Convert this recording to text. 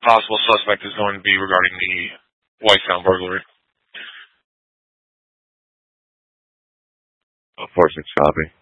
possible suspect is going to be regarding the Whitestown burglary. 4-6 copy.